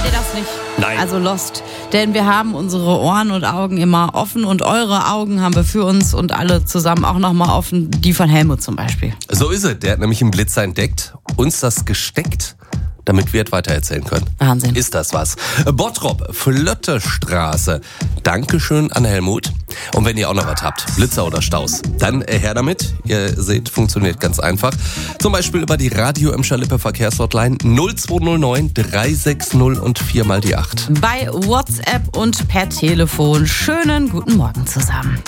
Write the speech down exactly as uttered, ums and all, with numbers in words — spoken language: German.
ihr das nicht? Nein. Also Lost. Denn wir haben unsere Ohren und Augen immer offen und eure Augen haben wir für uns und alle zusammen auch nochmal offen. Die von Helmut zum Beispiel. So ist es. Der hat nämlich einen Blitzer entdeckt, uns das gesteckt, damit wir es weitererzählen können. Wahnsinn. Ist das was? Bottrop, Flöttestraße. Dankeschön an Helmut. Und wenn ihr auch noch was habt, Blitzer oder Staus, dann her damit. Ihr seht, funktioniert ganz einfach. Zum Beispiel über die Radio Emscher Lippe Verkehrshotline null zwei null neun drei sechs null und viermal die acht. Bei WhatsApp und per Telefon. Schönen guten Morgen zusammen.